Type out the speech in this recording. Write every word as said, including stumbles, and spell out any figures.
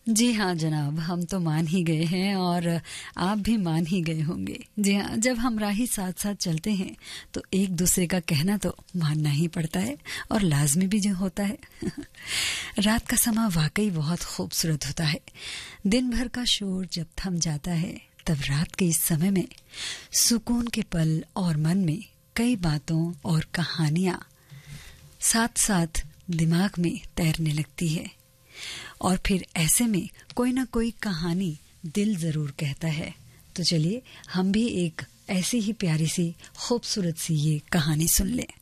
जी हाँ जनाब, हम तो मान ही गए हैं और आप भी मान ही गए होंगे। जी हाँ, जब हम राही साथ साथ चलते हैं तो एक दूसरे का कहना तो मानना ही पड़ता है और लाजमी भी जो होता है। रात का समा वाकई बहुत खूबसूरत होता है। दिन भर का शोर जब थम जाता है तब रात के इस समय में सुकून के पल और मन में कई बातों और कहानियां साथ साथ दिमाग में तैरने लगती है और फिर ऐसे में कोई ना कोई कहानी दिल जरूर कहता है। तो चलिए हम भी एक ऐसी ही प्यारी सी खूबसूरत सी ये कहानी सुन लें।